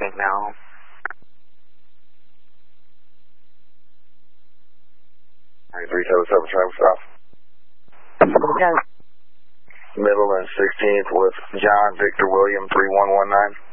think now. Alright, 377 Travis South. Okay. Middle and 16th with John Victor William 3119.